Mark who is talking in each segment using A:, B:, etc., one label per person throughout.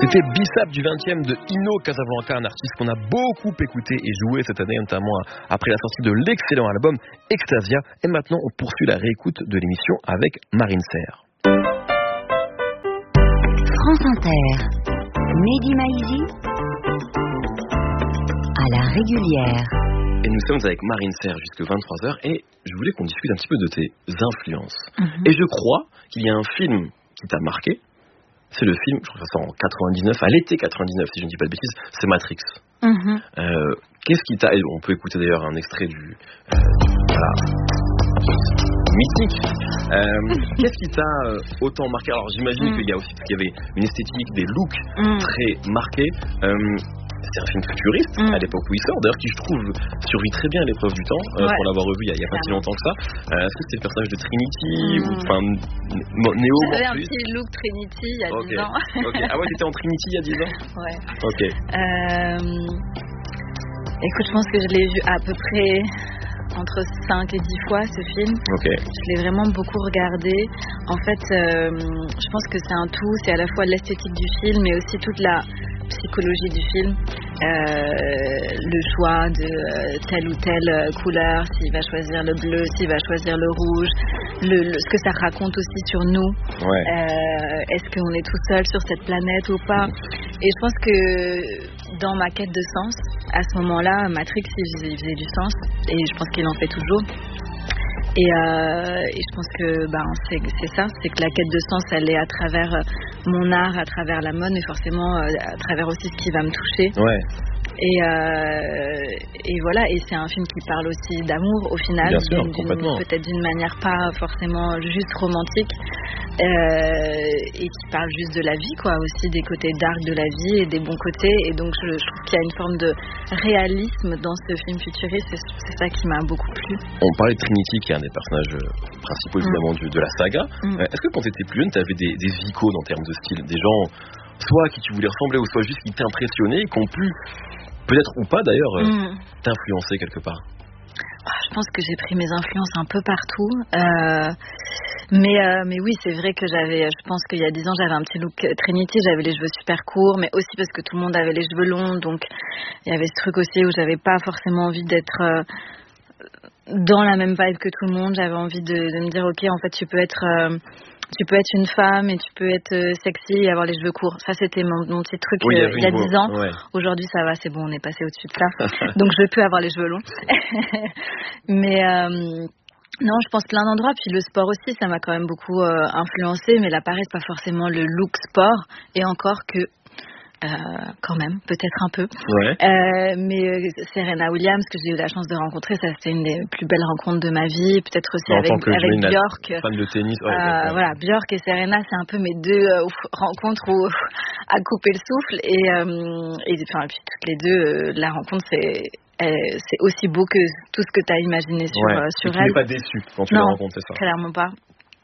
A: C'était Bissap du 20e de Ino Casablanca, un artiste qu'on a beaucoup écouté et joué cette année, notamment après la sortie de l'excellent album Extasia. Et maintenant, on poursuit la réécoute de l'émission avec Marine Serre.
B: France Inter, Mehdi Maizi, à la régulière.
A: Et nous sommes avec Marine Serre jusqu'à 23h et je voulais qu'on discute un petit peu de tes influences. Et je crois qu'il y a un film qui t'a marqué. C'est le film, je crois que ça sort en 99, à l'été 99, si je ne dis pas de bêtises, c'est Matrix. Qu'est-ce qui t'a... On peut écouter d'ailleurs un extrait du mythique. Qu'est-ce qui t'a autant marqué? Alors j'imagine qu'il y a aussi qu'il y avait une esthétique, des looks très marqués. C'est un film futuriste à l'époque où il sort, d'ailleurs qui je trouve survit très bien à l'épreuve du temps, pour l'avoir revu il y a pas si longtemps que ça. Est-ce que c'était le personnage de Trinity ou enfin Neo?
C: J'avais un petit look Trinity il y a 10 ans.
A: Ah ouais, t'étais en Trinity il y a 10 ans?
C: Ouais.
A: Ok.
C: Écoute, je pense que je l'ai vu à peu près entre 5 et 10 fois ce film. Je l'ai vraiment beaucoup regardé. En fait, je pense que c'est un tout, c'est à la fois l'esthétique du film mais aussi toute la psychologie du film, le choix de telle ou telle couleur, s'il va choisir le bleu, s'il va choisir le rouge, ce que ça raconte aussi sur nous. Est-ce qu'on est tout seul sur cette planète ou pas? Et je pense que dans ma quête de sens, à ce moment-là, Matrix il faisait du sens et je pense qu'il en fait toujours. Et je pense que c'est ça, c'est que la quête de sens elle est à travers mon art, à travers la mode, mais forcément à travers aussi ce qui va me toucher. Et voilà, et c'est un film qui parle aussi d'amour au final,
A: bien sûr,
C: peut-être d'une manière pas forcément juste romantique, et qui parle juste de la vie, quoi, aussi des côtés dark de la vie et des bons côtés. Et donc je trouve qu'il y a une forme de réalisme dans ce film futuriste, c'est ça qui m'a beaucoup plu.
A: On parlait de Trinity, qui est un des personnages principaux évidemment de la saga. Est-ce que quand tu étais plus jeune, tu avais des icônes en termes de style, des gens soit qui tu voulais ressembler ou soit juste qui t'impressionnaient et qui ont pu, peut-être ou pas d'ailleurs, t'influencer quelque part?
C: Je pense que j'ai pris mes influences un peu partout, mais oui, c'est vrai que je pense qu'il y a 10 ans j'avais un petit look Trinity, j'avais les cheveux super courts, mais aussi parce que tout le monde avait les cheveux longs, donc il y avait ce truc aussi où j'avais pas forcément envie d'être dans la même vibe que tout le monde. J'avais envie de me dire ok, en fait tu peux être une femme et tu peux être sexy et avoir les cheveux courts. Ça, c'était mon petit truc il y a 10 ans. Aujourd'hui, ça va, c'est bon, on est passé au-dessus de ça. Donc, je peux avoir les cheveux longs. Mais non, je pense plein d'endroits. Puis le sport aussi, ça m'a quand même beaucoup influencé. Mais là, pareil, c'est pas forcément le look sport. Et encore que... quand même, peut-être un peu. Mais Serena Williams, que j'ai eu la chance de rencontrer, ça c'était une des plus belles rencontres de ma vie. Peut-être aussi avec Björk.
A: Fan de tennis.
C: Voilà, Björk et Serena, c'est un peu mes deux rencontres où à couper le souffle. Et puis toutes les deux, la rencontre c'est aussi beau que tout ce que tu as imaginé sur elle.
A: Tu n'es pas déçu quand tu l'as rencontré, ça?
C: Clairement pas.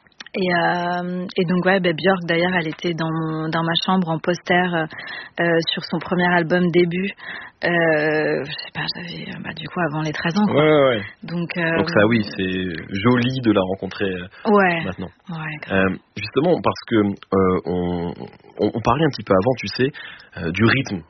C: Et donc Björk d'ailleurs elle était dans ma chambre en poster sur son premier album Début, je sais pas, j'avais du coup avant les 13 ans quoi. Donc
A: ça oui, c'est joli de la rencontrer maintenant. Justement parce que on parlait un petit peu avant, tu sais, du rythme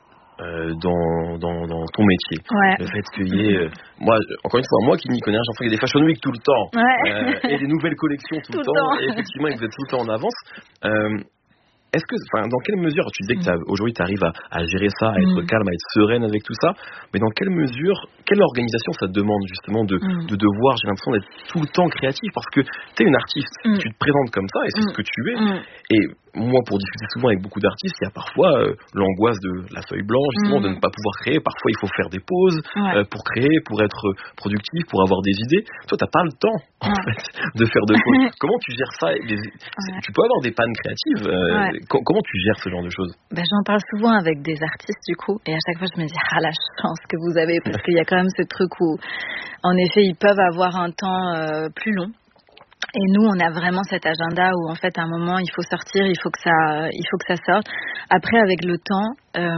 A: dans ton métier. Le fait qu'il y ait encore une fois, moi qui n'y connais rien, j'en fais qu'il y a des Fashion Week tout le temps et des nouvelles collections tout le temps. Et effectivement, vous êtes tout le temps en avance. Est-ce que, dans quelle mesure, tu disais que aujourd'hui tu arrives à gérer ça, à être calme, à être sereine avec tout ça, mais dans quelle mesure, quelle organisation ça te demande justement de devoir, j'ai l'impression d'être tout le temps créatif, parce que tu es une artiste, tu te présentes comme ça et c'est ce que tu es. Et moi, pour discuter souvent avec beaucoup d'artistes, il y a parfois l'angoisse de la feuille blanche, justement, de ne pas pouvoir créer. Parfois, il faut faire des pauses pour créer, pour être productif, pour avoir des idées. Toi, t'as pas le temps, en fait, de faire de pauses. Comment tu gères ça? Tu peux avoir des pannes créatives. Comment tu gères ce genre de choses?
C: J'en parle souvent avec des artistes, du coup, et à chaque fois, je me dis, la chance que vous avez, parce qu'il y a quand même ce truc où, en effet, ils peuvent avoir un temps plus long. Et nous, on a vraiment cet agenda où, en fait, à un moment, il faut sortir, il faut que ça sorte. Après, avec le temps,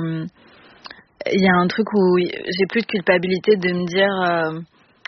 C: il y a un truc où j'ai plus de culpabilité de me dire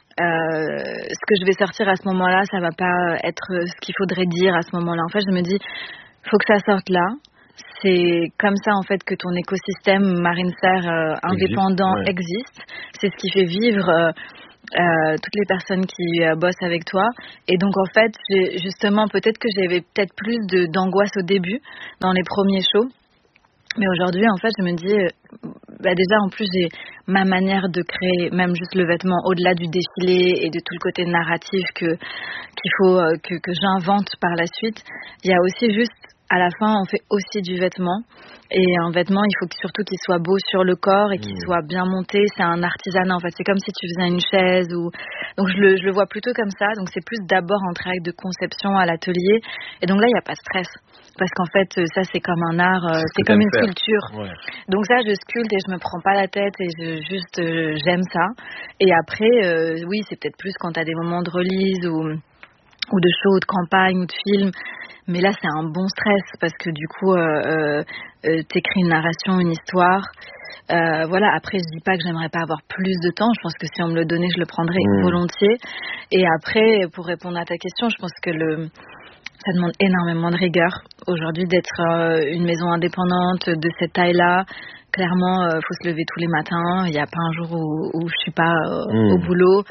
C: ce que je vais sortir à ce moment-là, ça va pas être ce qu'il faudrait dire à ce moment-là. En fait, je me dis, faut que ça sorte là. c'est comme ça en fait que ton écosystème Marine Serre indépendant existe. C'est ce qui fait vivre toutes les personnes qui bossent avec toi. Et donc en fait, justement, peut-être que j'avais plus d'angoisse au début, dans les premiers shows. Mais aujourd'hui, en fait, je me dis, déjà, en plus, j'ai ma manière de créer, même juste le vêtement, au-delà du défilé et de tout le côté narratif qu'il faut que j'invente par la suite. Il y a aussi juste, à la fin, on fait aussi du vêtement. Et un vêtement, il faut surtout qu'il soit beau sur le corps et qu'il soit bien monté. C'est un artisanat, en fait. C'est comme si tu faisais une chaise. Donc, je le vois plutôt comme ça. Donc, c'est plus d'abord un travail de conception à l'atelier. Et donc là, il n'y a pas de stress. Parce qu'en fait, ça, c'est comme un art, c'est comme une sculpture. Ouais. Donc ça, je sculpte et je me prends pas la tête et j'aime ça. Et après, oui, c'est peut-être plus quand tu as des moments de release ou de show, ou de campagne, ou de film. Mais là, c'est un bon stress parce que du coup, t'écris une narration, une histoire. Voilà, après, je dis pas que j'aimerais pas avoir plus de temps. Je pense que si on me le donnait, je le prendrais volontiers. Et après, pour répondre à ta question, je pense que ça demande énormément de rigueur aujourd'hui d'être une maison indépendante de cette taille-là. Clairement, faut se lever tous les matins. Il n'y a pas un jour où je suis pas au boulot.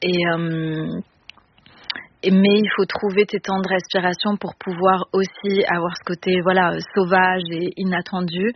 C: Mais il faut trouver tes temps de respiration pour pouvoir aussi avoir ce côté sauvage et inattendu.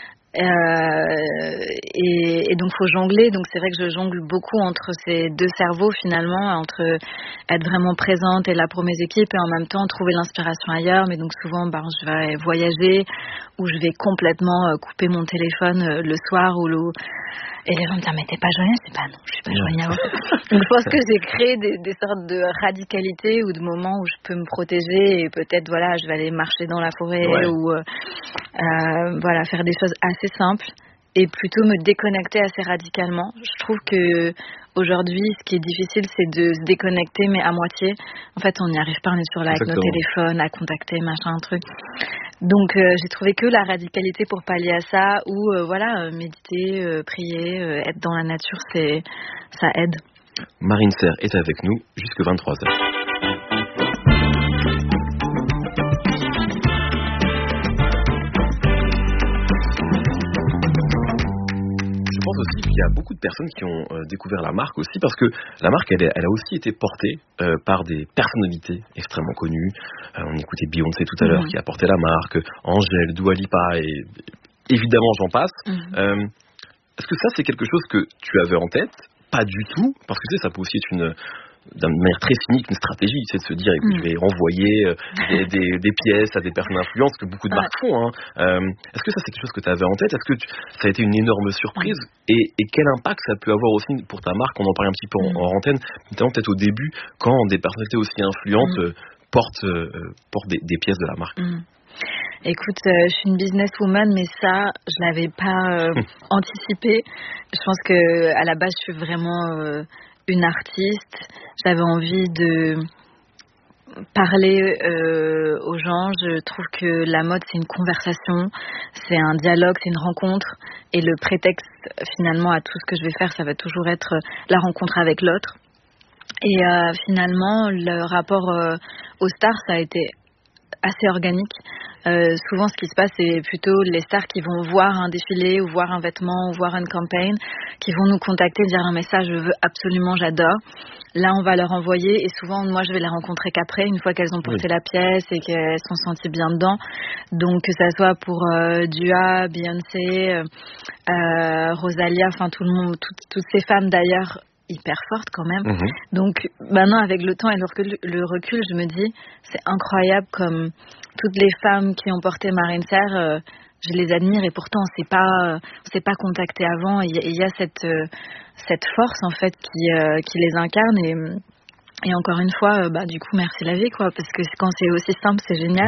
C: Et donc faut jongler. Donc c'est vrai que je jongle beaucoup entre ces deux cerveaux finalement, entre être vraiment présente et là pour mes équipes et en même temps trouver l'inspiration ailleurs. Mais donc souvent je vais voyager ou je vais complètement couper mon téléphone le soir et les gens me disent mais t'es pas joignable? Je dis non, je suis pas joignable. Donc je pense que j'ai créé des sortes de radicalité ou de moments où je peux me protéger et peut-être je vais aller marcher dans la forêt ou faire des choses assez simples et plutôt me déconnecter assez radicalement. Je trouve que aujourd'hui, ce qui est difficile, c'est de se déconnecter, mais à moitié. En fait, on n'y arrive pas, on est sur là avec nos téléphones, à contacter, machin, truc. Donc, j'ai trouvé que la radicalité pour pallier à ça, ou méditer, prier, être dans la nature, ça aide.
A: Marine Serre est avec nous jusque 23h. Je pense aussi qu'il y a beaucoup de personnes qui ont découvert la marque aussi parce que la marque elle a aussi été portée par des personnalités extrêmement connues. On écoutait Beyoncé tout à l'heure qui a porté la marque, Angèle, Dua Lipa et évidemment j'en passe. Est-ce que ça c'est quelque chose que tu avais en tête? Pas du tout, parce que ça peut aussi être d'une manière très cynique, une stratégie, c'est de se dire écoute, je vais renvoyer des pièces à des personnes influentes, ce que beaucoup de marques font. Est-ce que ça c'est quelque chose que tu avais en tête? Est-ce que ça a été une énorme surprise et quel impact ça peut avoir aussi pour ta marque? On en parlait un petit peu en antenne, notamment peut-être au début, quand des personnalités aussi influentes portent des pièces de la marque.
C: Écoute, je suis une businesswoman, mais ça, je l'avais pas anticipé. Je pense que à la base, je suis vraiment une artiste. J'avais envie de parler aux gens. Je trouve que la mode, c'est une conversation, c'est un dialogue, c'est une rencontre. Et le prétexte, finalement, à tout ce que je vais faire, ça va toujours être la rencontre avec l'autre. Et finalement, le rapport aux stars, ça a été assez organique. Souvent, ce qui se passe, c'est plutôt les stars qui vont voir un défilé ou voir un vêtement ou voir une campagne, qui vont nous contacter et dire non mais ça, je veux absolument, j'adore. Là, on va leur envoyer et souvent, moi, je vais les rencontrer qu'après, une fois qu'elles ont porté la pièce et qu'elles sont senties bien dedans. Donc, que ça soit pour Dua, Beyoncé, Rosalia, enfin tout le monde, toutes ces femmes d'ailleurs, hyper forte quand même. Donc maintenant avec le temps et le recul, je me dis c'est incroyable comme toutes les femmes qui ont porté Marine Serre, je les admire et pourtant on s'est pas contacté avant et il y a cette force en fait qui les incarne et encore une fois du coup merci la vie quoi parce que quand c'est aussi simple c'est génial.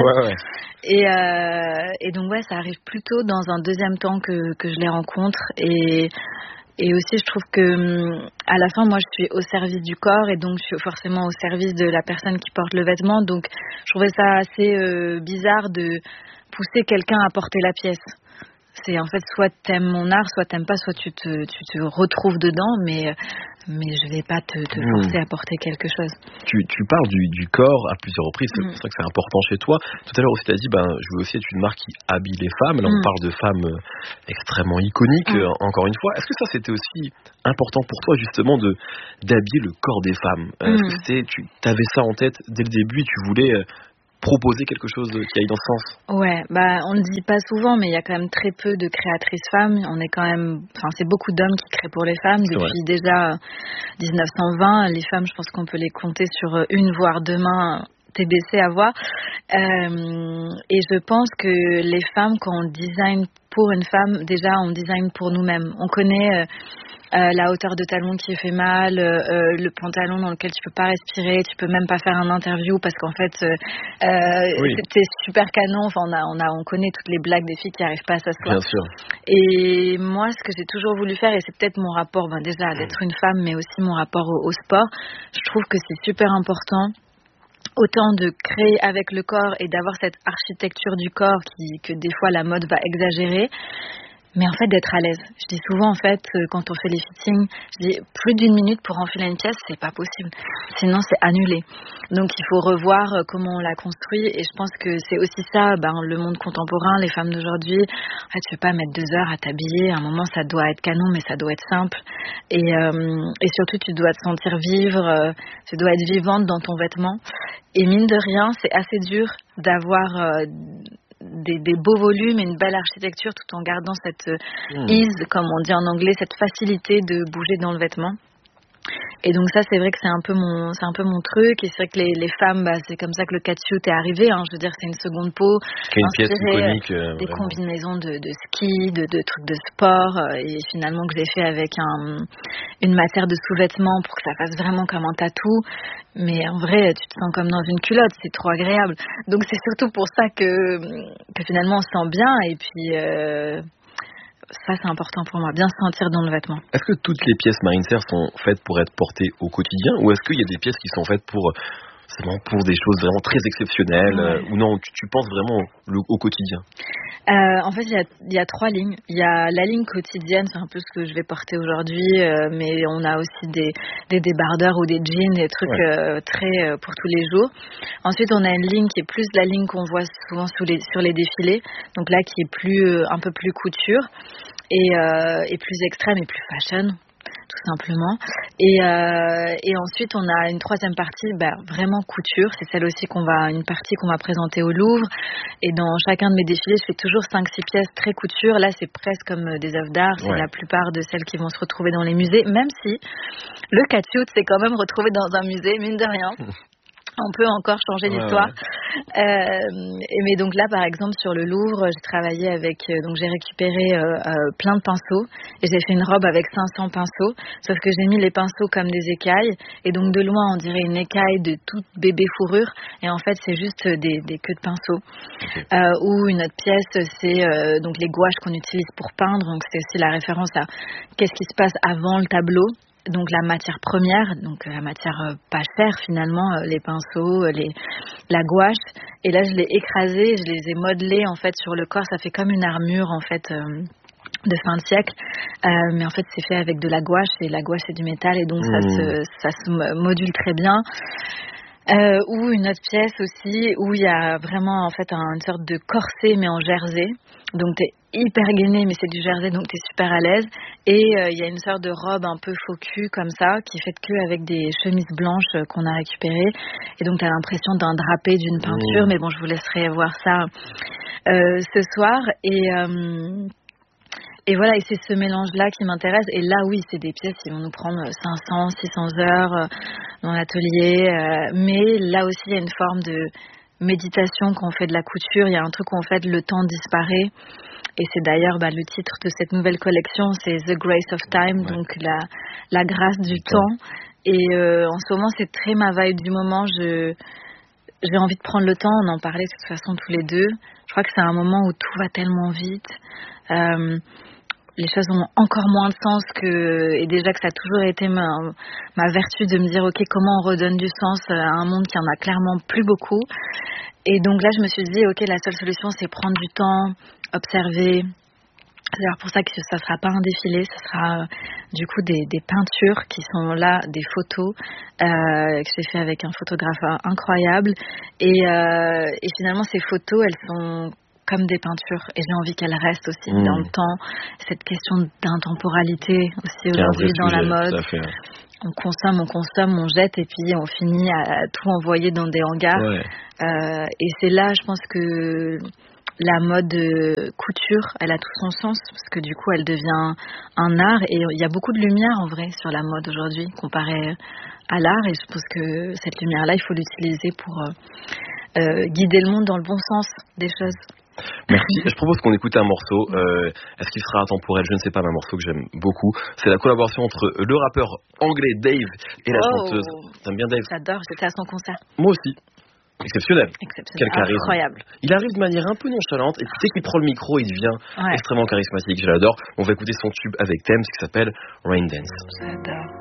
C: Et donc ça arrive plutôt dans un deuxième temps que je les rencontre et aussi, je trouve que à la fin, moi, je suis au service du corps et donc je suis forcément au service de la personne qui porte le vêtement. Donc, je trouvais ça assez bizarre de pousser quelqu'un à porter la pièce. C'est en fait soit t'aimes mon art, soit t'aimes pas, soit tu te retrouves dedans, mais je vais pas te forcer à porter quelque chose.
A: Tu parles du corps à plusieurs reprises, c'est pour ça que c'est important chez toi. Tout à l'heure aussi, tu as dit, je veux aussi être une marque qui habille les femmes. Là, on parle de femmes extrêmement iconiques, encore une fois. Est-ce que ça, c'était aussi important pour toi, justement, d'habiller le corps des femmes? Est-ce que tu avais ça en tête dès le début et tu voulais proposer quelque chose qui aille dans ce sens?
C: Ouais, on le dit pas souvent, mais il y a quand même très peu de créatrices femmes. C'est beaucoup d'hommes qui créent pour les femmes. Depuis déjà 1920, les femmes, je pense qu'on peut les compter sur une voire deux mains TBC à voir. Et je pense que les femmes, quand on design pour une femme, déjà on design pour nous-mêmes. On connaît la hauteur de talon qui fait mal, le pantalon dans lequel tu peux pas respirer, tu peux même pas faire un interview parce qu'en fait c'était super canon. Enfin on connaît toutes les blagues des filles qui arrivent pas à s'asseoir.
A: Bien sûr.
C: Et moi ce que j'ai toujours voulu faire, et c'est peut-être mon rapport déjà d'être une femme, mais aussi mon rapport au sport, je trouve que c'est super important. Autant de créer avec le corps et d'avoir cette architecture du corps que des fois la mode va exagérer, mais en fait d'être à l'aise. Je dis souvent en fait quand on fait les fittings, je dis plus d'1 minute pour enfiler une pièce, c'est pas possible. Sinon c'est annulé. Donc il faut revoir comment on la construit, et je pense que c'est aussi ça, le monde contemporain, les femmes d'aujourd'hui. En fait, tu peux pas mettre 2 heures à t'habiller. À un moment ça doit être canon, mais ça doit être simple. Et surtout tu dois te sentir vivre, tu dois être vivante dans ton vêtement. Et mine de rien, c'est assez dur d'avoir des beaux volumes et une belle architecture tout en gardant cette ease, comme on dit en anglais, cette facilité de bouger dans le vêtement. Et donc ça, c'est vrai que c'est un peu mon truc, et c'est vrai que les femmes, c'est comme ça que le catsuit est arrivé, je veux dire, c'est une seconde peau,
A: qui est une pièce iconique,
C: des combinaisons de ski, de trucs de sport, et finalement que j'ai fait avec une matière de sous-vêtements pour que ça fasse vraiment comme un tatou, mais en vrai tu te sens comme dans une culotte, c'est trop agréable. Donc c'est surtout pour ça que finalement on se sent bien, et puis ça c'est important pour moi, bien se sentir dans le vêtement.
A: Est-ce que toutes les pièces Marine Serre sont faites pour être portées au quotidien, ou est-ce qu'il y a des pièces qui sont faites pour des choses vraiment très exceptionnelles, ou non, tu penses vraiment au quotidien?
C: En fait, il y a 3 lignes. Il y a la ligne quotidienne, c'est un peu ce que je vais porter aujourd'hui, mais on a aussi des débardeurs ou des jeans, des trucs très pour tous les jours. Ensuite, on a une ligne qui est plus la ligne qu'on voit souvent sur les défilés, donc là qui est un peu plus couture et plus extrême et plus fashion, tout simplement. Et ensuite on a une 3e partie vraiment couture, c'est celle aussi une partie qu'on va présenter au Louvre, et dans chacun de mes défilés je fais toujours 5-6 pièces très couture. Là c'est presque comme des œuvres d'art, c'est la plupart de celles qui vont se retrouver dans les musées, même si le catsuit s'est quand même retrouvé dans un musée, mine de rien. On peut encore changer l'histoire. Mais donc là, par exemple, sur le Louvre, j'ai travaillé avec... donc j'ai récupéré plein de pinceaux, et j'ai fait une robe avec 500 pinceaux, sauf que j'ai mis les pinceaux comme des écailles, et donc de loin, on dirait une écaille de toute bébé fourrure, et en fait, c'est juste des queues de pinceaux. Ou une autre pièce, c'est donc les gouaches qu'on utilise pour peindre, donc c'est aussi la référence à qu'est-ce qui se passe avant le tableau. Donc la matière première, donc la matière pas chère finalement, les pinceaux, la gouache. Et là je l'ai écrasé, je les ai modelés en fait sur le corps. Ça fait comme une armure en fait de fin de siècle, mais en fait c'est fait avec de la gouache, et la gouache c'est du métal, et donc ça se module très bien. Ou une autre pièce aussi où il y a vraiment en fait une sorte de corset mais en jersey, donc t'es hyper gainé mais c'est du jersey, donc t'es super à l'aise, et il y a une sorte de robe un peu faux cul comme ça qui est faite que avec des chemises blanches qu'on a récupérées, et donc t'as l'impression d'un drapé d'une peinture, mais bon je vous laisserai voir ça ce soir. Et voilà, et c'est ce mélange-là qui m'intéresse. Et là, oui, c'est des pièces qui vont nous prendre 500, 600 heures dans l'atelier. Mais là aussi, il y a une forme de méditation quand on fait de la couture. Il y a un truc où en fait le temps disparaît. Et c'est d'ailleurs le titre de cette nouvelle collection, c'est The Grace of Time, donc la grâce du temps. Et en ce moment, c'est très ma vibe du moment. J'ai envie de prendre le temps. On en parlait de toute façon tous les deux. Je crois que c'est un moment où tout va tellement vite. Les choses ont encore moins de sens et déjà que ça a toujours été ma vertu de me dire ok, comment on redonne du sens à un monde qui en a clairement plus beaucoup. Et donc là je me suis dit ok, la seule solution c'est prendre du temps, observer, C'est pour ça que ça sera pas un défilé, ça sera du coup des peintures qui sont là, des photos que j'ai fait avec un photographe incroyable. Et finalement, ces photos, elles sont comme des peintures, et j'ai envie qu'elles restent aussi dans le temps. Cette question d'intemporalité aussi aujourd'hui dans la mode. On consomme, on jette, et puis on finit à tout envoyer dans des hangars. Ouais. Et c'est là, je pense que la mode couture, elle a tout son sens, parce que du coup, elle devient un art, et il y a beaucoup de lumière en vrai sur la mode aujourd'hui, comparé à l'art, et je pense que cette lumière-là, il faut l'utiliser pour guider le monde dans le bon sens des choses.
A: Merci. Je propose qu'on écoute un morceau. Est-ce qu'il sera intemporel? Je ne sais pas, mais un morceau que j'aime beaucoup. C'est la collaboration entre le rappeur anglais Dave et la chanteuse. T'aimes bien Dave?
C: J'adore, j'étais à son concert.
A: Moi aussi. Exceptionnel. Quel charisme.
C: Incroyable.
A: Il arrive de manière un peu nonchalante, et dès qu'il prend le micro, il devient extrêmement charismatique. Je l'adore. On va écouter son tube avec Thames qui s'appelle Rain Dance.
C: J'adore.